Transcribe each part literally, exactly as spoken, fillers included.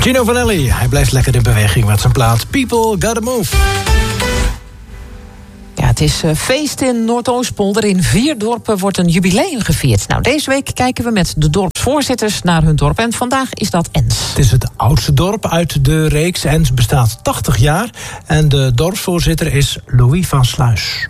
Gino Vanelli, hij blijft lekker in beweging met zijn plaat People Gotta Move. Ja, het is feest in Noordoostpolder. In vier dorpen wordt een jubileum gevierd. Nou, deze week kijken we met de dorpsvoorzitters naar hun dorp. En vandaag is dat Ens. Het is het oudste dorp uit de reeks. Ens bestaat tachtig jaar. En de dorpsvoorzitter is Louis van Sluis.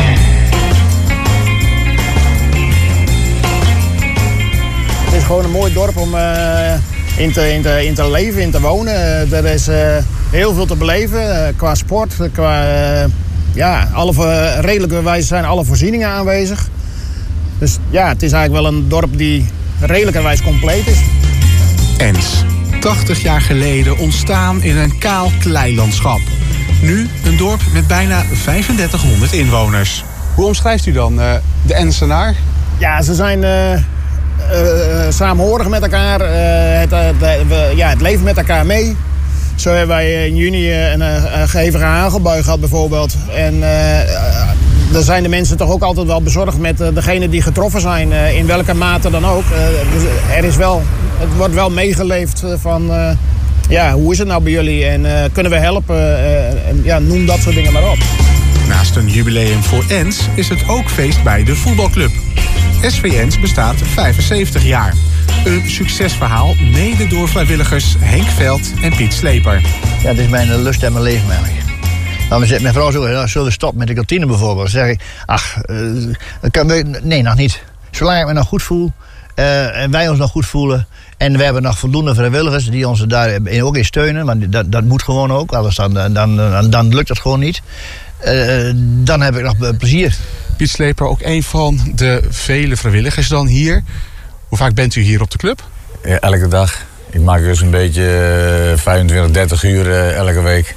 Het is gewoon een mooi dorp om uh, in, te, in, te, in te leven, in te wonen. Uh, er is uh, heel veel te beleven uh, qua sport, qua... Uh, Ja, alle, redelijkerwijs zijn alle voorzieningen aanwezig. Dus ja, het is eigenlijk wel een dorp die redelijkerwijs compleet is. Ens, tachtig jaar geleden ontstaan in een kaal kleilandschap. Nu een dorp met bijna vijfendertighonderd inwoners. Hoe omschrijft u dan uh, de Ensenaar? Ja, ze zijn uh, uh, saamhorig met elkaar. Uh, het, uh, de, we, ja, het leven met elkaar mee. Zo hebben wij in juni een, een gehevige hagelbui gehad bijvoorbeeld. En uh, daar zijn de mensen toch ook altijd wel bezorgd met uh, degenen die getroffen zijn. Uh, in welke mate dan ook. Uh, dus er is wel, het wordt wel meegeleefd van... Uh, ja, hoe is het nou bij jullie? En uh, kunnen we helpen? Uh, en, ja, noem dat soort dingen maar op. Naast een jubileum voor Ens is het ook feest bij de voetbalclub. S V Ens bestaat vijfenzeventig jaar. Een succesverhaal, mede door vrijwilligers Henk Veld en Piet Sleper. Ja, het is mijn lust en mijn leven eigenlijk. Dan zegt mijn vrouw zo, nou, zullen we stoppen met de kantine bijvoorbeeld? Dan zeg ik, ach, uh, kan we, nee, nog niet. Zolang ik me nog goed voel uh, en wij ons nog goed voelen... en we hebben nog voldoende vrijwilligers die ons daarin ook in steunen... want dat, dat moet gewoon ook, anders dan, dan, dan, dan lukt het gewoon niet... Uh, dan heb ik nog plezier. Piet Sleper, ook een van de vele vrijwilligers dan hier... Hoe vaak bent u hier op de club? Ja, elke dag. Ik maak dus een beetje uh, vijfentwintig, dertig uur uh, elke week.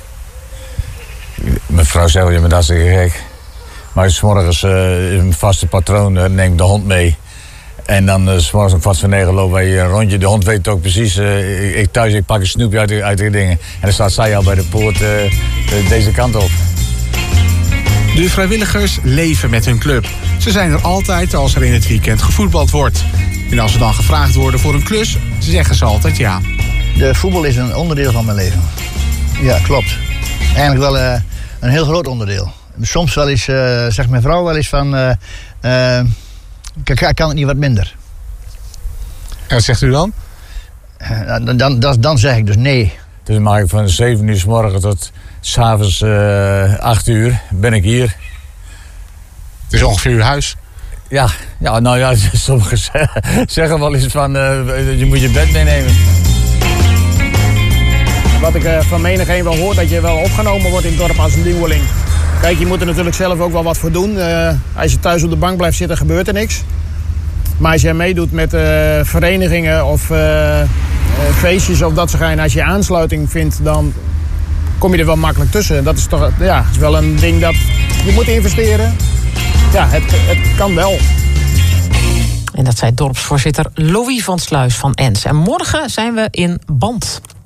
Mijn vrouw zegt, je bent hartstikke gek. Maar 's morgens uh, een vaste patroon uh, neemt de hond mee. En dan uh, 's morgens om kwart voor negen lopen wij een rondje. De hond weet ook precies, uh, ik thuis ik pak een snoepje uit de, uit de dingen. En dan staat zij al bij de poort uh, de, deze kant op. De vrijwilligers leven met hun club. Ze zijn er altijd als er in het weekend gevoetbald wordt. En als ze dan gevraagd worden voor een klus, zeggen ze altijd ja. De voetbal is een onderdeel van mijn leven. Ja, klopt. Eigenlijk wel uh, een heel groot onderdeel. Soms wel eens, uh, zegt mijn vrouw wel eens van... Uh, uh, kan het niet wat minder? En wat zegt u dan? Uh, dan, dan, dan zeg ik dus nee. Dus dan maak ik van zeven uur 's morgen tot 's avonds uh, acht uur ben ik hier. Het is ongeveer uw huis? Ja, ja, nou ja, sommigen zeggen wel eens van, uh, je moet je bed meenemen. Wat ik uh, van menig een wel hoor, dat je wel opgenomen wordt in het dorp als een nieuweling. Kijk, je moet er natuurlijk zelf ook wel wat voor doen. Uh, als je thuis op de bank blijft zitten, gebeurt er niks. Maar als je meedoet met uh, verenigingen of uh, uh, feestjes of dat soort dingen, als je aansluiting vindt, dan kom je er wel makkelijk tussen. Dat is toch ja, is wel een ding dat je moet investeren. Ja, het, het kan wel. En dat zei dorpsvoorzitter Louis van Sluis van Ens. En morgen zijn we in Band.